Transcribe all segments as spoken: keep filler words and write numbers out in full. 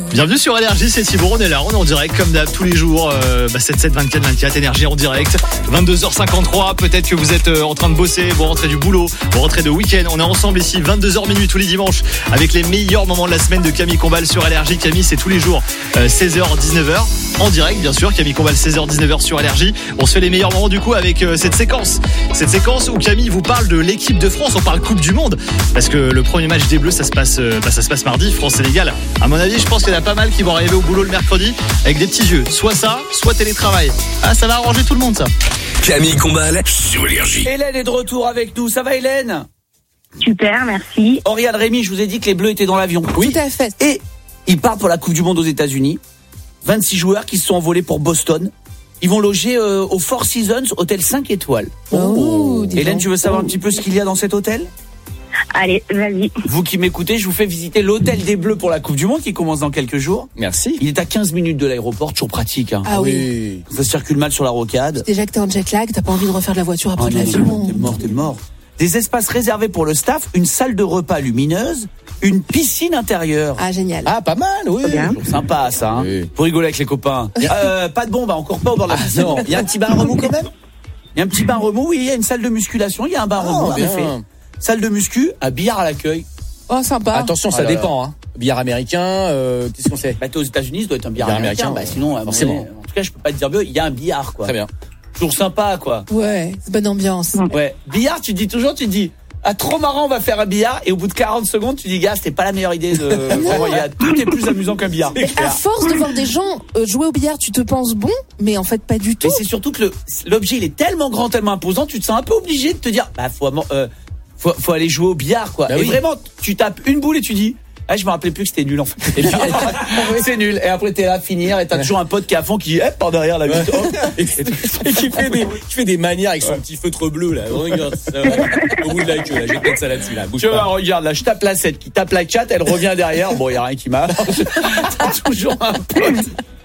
Bienvenue sur Énergie, c'est Thibaut, on est là, on est en direct comme d'hab tous les jours, euh, bah sept sept vingt-quatre vingt-quatre, Énergie en direct, vingt-deux heures cinquante-trois, peut-être que vous êtes euh, en train de bosser, vous rentrez du boulot, vous rentrez de week-end, on est ensemble ici, vingt-deux heures minuit tous les dimanches, avec les meilleurs moments de la semaine de Camille Combal sur Énergie. Camille, c'est tous les jours, euh, seize heures dix-neuf heures, en direct bien sûr, Camille Combal seize heures dix-neuf heures sur Énergie. On se fait les meilleurs moments du coup avec euh, cette séquence, cette séquence où Camille vous parle de l'équipe de France, on parle Coupe du Monde, parce que le premier match des Bleus, ça se passe, euh, bah, ça se passe mardi, France-Sénégal. À mon avis, je pense qu'il y en a pas mal qui vont arriver au boulot le mercredi avec des petits yeux. Soit ça, soit télétravail. Ah, ça va arranger tout le monde, ça. Camille Combal sur Énergie. Hélène est de retour avec nous. Ça va, Hélène? Super, merci. Oriane Rémy, je vous ai dit que les Bleus étaient dans l'avion. Oui, tout à fait. Et ils partent pour la Coupe du Monde aux États-Unis. vingt-six joueurs qui se sont envolés pour Boston. Ils vont loger euh, au Four Seasons, hôtel cinq étoiles. Oh, dis Hélène, donc. tu veux savoir un petit peu ce qu'il y a dans cet hôtel? Allez, vas-y. Vous qui m'écoutez, je vous fais visiter l'hôtel des Bleus pour la Coupe du Monde qui commence dans quelques jours. Merci. Il est à quinze minutes de l'aéroport, toujours pratique. Hein. Ah oui. Ça circule mal sur la rocade. Déjà que t'es en jet lag, t'as pas envie de refaire de la voiture après Oh de non, l'avion. non, T'es mort, t'es mort. Des espaces réservés pour le staff, une salle de repas lumineuse, une piscine intérieure. Ah, génial. Ah, pas mal, oui. Bien. Sympa ça, hein. Oui. Pour rigoler avec les copains. Euh, pas de bombe, hein, encore pas au bord de la piscine. non. Il y a un petit bain remous quand même. Il y a un petit bain remous, oui, il y a une salle de musculation, il y a un bain remous, en bien. effet. Salle de muscu, un billard à l'accueil. Oh, sympa. Attention, ça Oh là dépend. Hein. Billard américain, euh, qu'est-ce qu'on sait? Bah, t'es aux États-Unis, ça doit être un billard Billard américain. américain, Bah, sinon, à un forcément. moment donné, en tout cas, je peux pas te dire mieux, il y a un billard, quoi. Très bien. Toujours sympa, quoi. Ouais, c'est bonne ambiance. Ouais. Billard, tu te dis toujours, tu te dis, ah, trop marrant, on va faire un billard, et au bout de quarante secondes, tu dis, gars, c'était pas la meilleure idée de, vraiment, il y a, tout est plus amusant qu'un billard. Mais à force de voir des gens euh, jouer au billard, tu te penses bon, mais en fait pas du tout. Mais c'est surtout que le, l'objet, il est tellement grand, tellement imposant, tu te sens un peu obligé de te dire, bah, faut, euh, faut, faut aller jouer au billard, quoi. Bah et oui. vraiment, tu tapes une boule et tu dis, ah, je me rappelais plus que c'était nul, en fait. Et puis, c'est nul. Et après, t'es là à finir, et t'as toujours un pote qui est à fond qui, hop, par derrière la butte. hop. Et qui fait des, qui fait des manières avec son petit feutre bleu, là. Regarde ça. Au bout de la queue, là. Je vais mettre ça là-dessus, là. Bouge Tu vois, pas. regarde, là, je tape la sept, qui tape la quatre, elle revient derrière. Bon, il y a rien qui marche. T'as toujours un pote.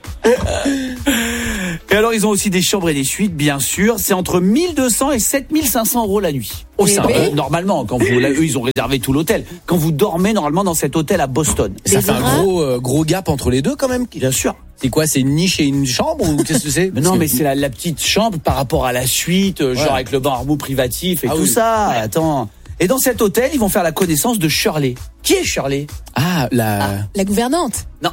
Et alors, ils ont aussi des chambres et des suites, bien sûr. C'est entre mille deux cents et sept mille cinq cents euros la nuit. Oh, Eh ça, ben. euh, normalement, quand vous, là, eux, ils ont réservé tout l'hôtel. Quand vous dormez, normalement, dans cet hôtel à Boston. Ça Les fait un draps. gros, euh, gros gap entre les deux, quand même. Bien sûr. C'est quoi? C'est une niche et une chambre ou qu'est-ce que c'est? Mais non, Parce mais que- c'est la, la petite chambre par rapport à la suite, euh, genre Ouais. avec le bain remous privatif et Ah tout oui. ça. Attends. Et dans cet hôtel, ils vont faire la connaissance de Shirley. Qui est Shirley? Ah, la, La gouvernante. Non.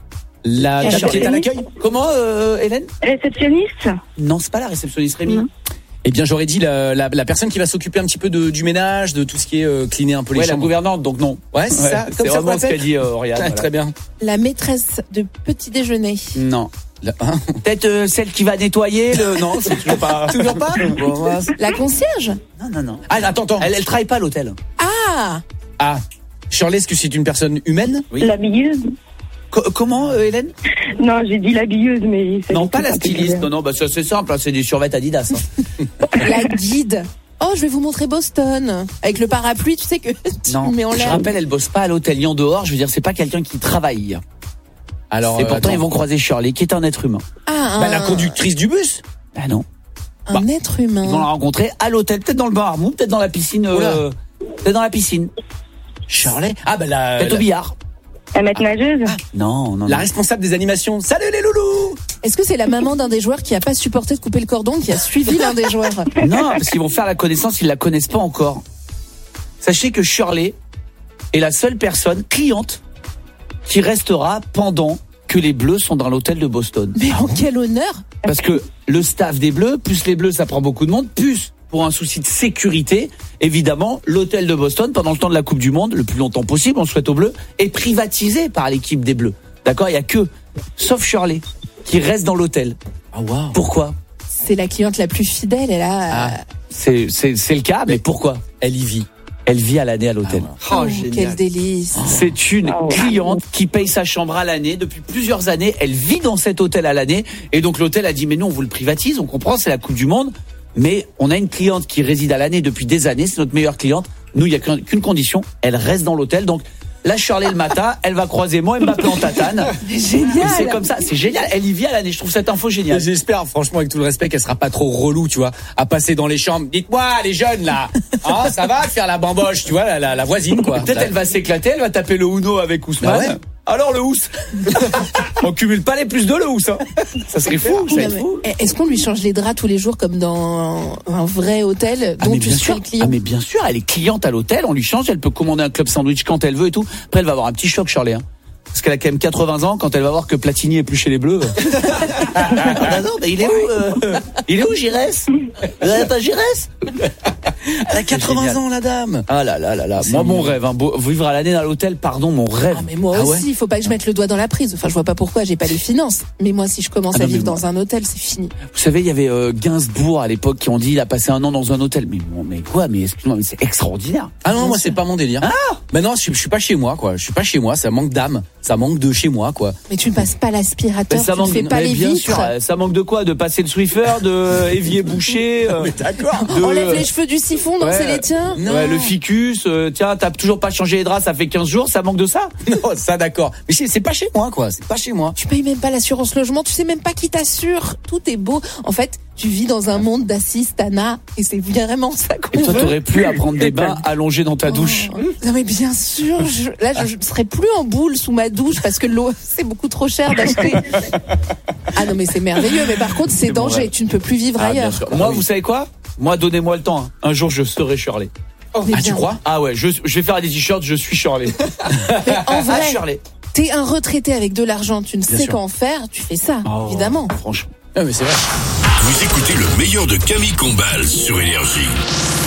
la, La la qui est à Shirley. l'accueil? Comment, euh, Hélène? Réceptionniste? Non, c'est pas la réceptionniste Rémi. Non. Eh bien, j'aurais dit la, la, la personne qui va s'occuper un petit peu de, du ménage, de tout ce qui est euh, cleaner un peu les Ouais, la chambres. gouvernante, donc non. Ouais, c'est Ouais, ça. c'est Comme ça qu'on vraiment ce qu'a l'appelle. dit euh, Oriane. Ah, voilà. très bien. La maîtresse de petit déjeuner. Non. La- hein Peut-être euh, celle qui va nettoyer le. Non, c'est toujours pas. Toujours pas? Bon, mince. La concierge. Non, non, non. Ah, attends, attends. Elle, elle travaille pas à l'hôtel. Ah, Ah, Shirley, est-ce que c'est une personne humaine? Oui. L'habilleuse? Co- comment, euh, Hélène? Non, j'ai dit l'habilleuse, mais... ça Non, dit pas tout la un peu styliste. bizarre. Non, non, bah c'est assez simple. hein, C'est des survêtements Adidas. hein. la guide. Oh, je vais vous montrer Boston. Avec le parapluie, tu sais que tu Non. le mets en Je l'air. rappelle, elle bosse pas à l'hôtel ni en dehors. Je veux dire, c'est pas quelqu'un qui travaille. Alors, Et euh, pourtant, attends. ils vont croiser Shirley, qui est un être humain. Ah, un, Bah, la conductrice du bus. Ah non. un bah, être Ils vont la humain. rencontrer à l'hôtel, peut-être dans le bar Armou, peut-être dans la piscine. Euh, peut-être dans la piscine. Shirley. Ah, bah, la, Peut-être la, au billard. La maître nageuse? Non, non, la non. responsable des animations. Salut les loulous! Est-ce que c'est la maman d'un des joueurs qui a pas supporté de couper le cordon, qui a suivi l'un des joueurs? Non, parce qu'ils vont faire la connaissance, ils la connaissent pas encore. Sachez que Shirley est la seule personne cliente qui restera pendant que les Bleus sont dans l'hôtel de Boston. Mais en quel honneur! Parce que le staff des Bleus, plus les Bleus, ça prend beaucoup de monde, plus pour un souci de sécurité, évidemment, l'hôtel de Boston, pendant le temps de la Coupe du Monde, le plus longtemps possible, on le souhaite aux Bleus, est privatisé par l'équipe des Bleus. D'accord? Il y a que, sauf Shirley, qui reste dans l'hôtel. Ah, waouh. Pourquoi? C'est la cliente la plus fidèle, elle a. Ah. C'est, c'est, c'est le cas, mais pourquoi? Elle y vit. Elle vit à l'année à l'hôtel. Oh, quel délice. C'est une Oh. cliente qui paye sa chambre à l'année. Depuis plusieurs années, elle vit dans cet hôtel à l'année. Et donc l'hôtel a dit, mais nous, on vous le privatise, on comprend, c'est la Coupe du Monde. Mais on a une cliente qui réside à l'année depuis des années, c'est notre meilleure cliente. Nous, il n'y a qu'un- qu'une condition, elle reste dans l'hôtel. Donc là, Shirley, le matin, elle va croiser moi, Mbappé en tatane. Génial. Et c'est comme ça, c'est génial. Elle y vit à l'année, je trouve cette info géniale. J'espère, franchement, avec tout le respect, qu'elle sera pas trop relou, tu vois, à passer dans les chambres. Dites-moi, les jeunes, là, hein, ça va faire la bamboche, tu vois, la, la, la voisine, quoi. Peut-être elle va s'éclater, elle va taper le Uno avec Ousmane. Bah ouais. Alors le housse. On cumule pas les plus deux, le housse. Hein. Ça serait fou, ça Non, serait mais fou. Est-ce qu'on lui change les draps tous les jours comme dans un vrai hôtel Ah dont mais tu bien suis sûr, le client? ah mais bien sûr, elle est cliente à l'hôtel, on lui change, elle peut commander un club sandwich quand elle veut et tout. Après elle va avoir un petit choc, Shirley. Hein. Parce qu'elle a quand même quatre-vingts ans, quand elle va voir que Platini est plus chez les Bleus. Ah bah non, mais il est où euh, Il est où Giresse euh, T'as Giresse Elle a quatre-vingts ans, la dame. Ah là là là là. Moi, mon rêve, hein, beau, vivre à l'année dans l'hôtel, pardon, mon rêve. Ah mais moi Ah aussi, ouais il faut pas que je mette le doigt dans la prise. Enfin, je vois pas pourquoi, j'ai pas les finances. Mais moi, si je commence Ah non, à vivre mais moi- dans un hôtel, c'est fini. Vous savez, il y avait euh, Gainsbourg à l'époque qui ont dit il a passé un an dans un hôtel. Mais bon, mais quoi Mais excuse-moi, mais c'est extraordinaire. Ah non, moi c'est pas mon délire. Ah mais non, je, je suis pas chez moi, quoi. Je suis pas chez moi. Ça manque d'âme. Ça manque de chez moi, quoi. Mais tu ne passes pas l'aspirateur, Mais ça tu ne manque, fais pas mais les bien vitres. sûr, euh, ça manque de quoi De passer le Swiffer, de évier bouché. Euh, Mais d'accord. de- Enlève les cheveux du siphon, donc Ouais. c'est les tiens. Non. Ouais, le ficus, euh, tiens, t'as toujours pas changé les draps, ça fait quinze jours, ça manque de ça. Non, ça d'accord. Mais c'est c'est pas chez moi, quoi. C'est pas chez moi. Tu payes même pas l'assurance logement, tu sais même pas qui t'assure. Tout est beau. En fait, tu vis dans un monde d'assistanat et c'est vraiment ça qu'on Et toi, veut. t'aurais pu à prendre des bains allongés dans ta douche. Oh. Non mais bien sûr, je, là je, je serais plus en boule sous ma douche parce que l'eau c'est beaucoup trop cher d'acheter. Ah non mais c'est merveilleux, mais par contre c'est C'est mon danger, rêve. tu ne peux plus vivre Ah, bien ailleurs. sûr. quoi. Moi, vous savez quoi Moi, donnez-moi le temps. hein. Un jour, je serai Shirley. Mais Ah, tu bien. crois? Ah ouais, je, je vais faire des t-shirts, je suis Shirley. Mais en Ah, vrai, Shirley. t'es un retraité avec de l'argent, tu ne sais sûr. qu'en faire, tu fais ça, Oh, évidemment. Franchement. Ah mais c'est vrai. Vous écoutez le meilleur de Camille Combal sur Énergie.